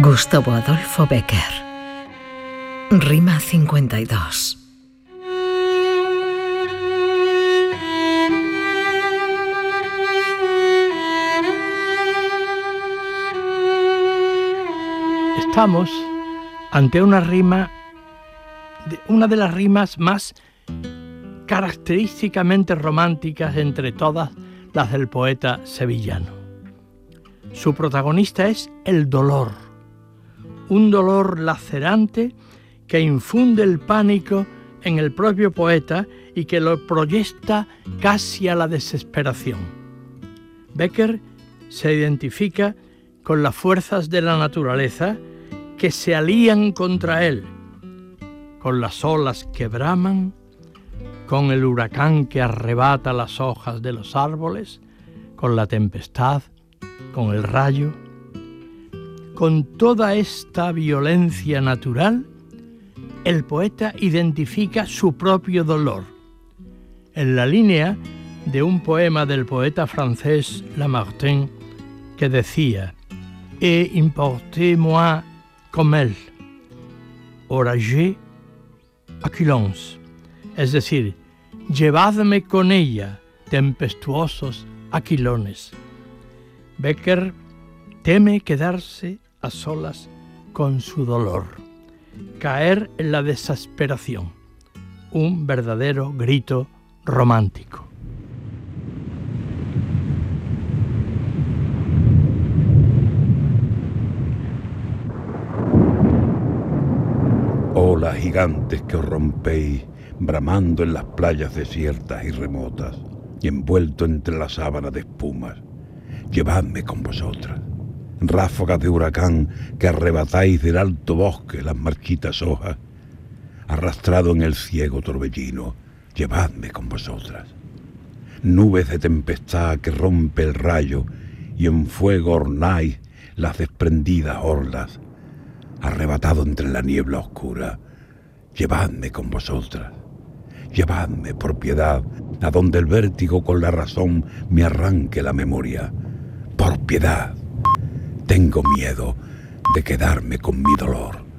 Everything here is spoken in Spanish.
Gustavo Adolfo Bécquer. Rima 52. Estamos ante una rima, una de las rimas más característicamente románticas entre todas las del poeta sevillano. Su protagonista es el dolor, un dolor lacerante que infunde el pánico en el propio poeta y que lo proyecta casi a la desesperación. Bécquer se identifica con las fuerzas de la naturaleza que se alían contra él, con las olas que braman, con el huracán que arrebata las hojas de los árboles, con la tempestad, con el rayo. Con toda esta violencia natural, el poeta identifica su propio dolor. En la línea de un poema del poeta francés Lamartine que decía: «Et importez-moi comme elle, orageux aquilons», es decir, llevadme con ella, tempestuosos aquilones. Bécquer teme quedarse a solas con su dolor, caer en la desesperación, un verdadero grito romántico. Olas gigantes que os rompéis, bramando en las playas desiertas y remotas, y envuelto entre la sábana de espumas, llevadme con vosotras. Ráfagas de huracán que arrebatáis del alto bosque las marchitas hojas, arrastrado en el ciego torbellino, llevadme con vosotras. Nubes de tempestad que rompe el rayo y en fuego ornáis las desprendidas orlas, arrebatado entre la niebla oscura, llevadme con vosotras. Llevadme por piedad a donde el vértigo con la razón me arranque la memoria. Por piedad, tengo miedo de quedarme con mi dolor.